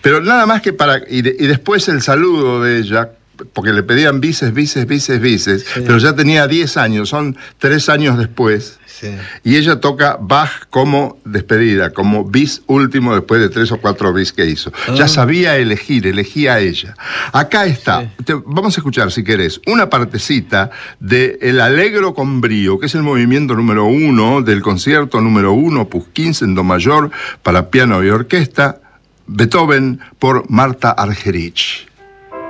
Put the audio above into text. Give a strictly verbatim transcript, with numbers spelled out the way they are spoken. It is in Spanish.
Pero nada más que para... Y, de, y después el saludo de ella, porque le pedían bises, bises, bises, bises, sí. Pero ya tenía diez años, son tres años después. Sí. Y ella toca Bach como despedida, como bis último después de tres o cuatro bis que hizo. Ah. Ya sabía elegir, elegía a ella. Acá está, sí. Te, vamos a escuchar si querés, una partecita de El Allegro con brío, que es el movimiento número uno del concierto número uno, opus quince en do mayor, para piano y orquesta, Beethoven por Marta Argerich.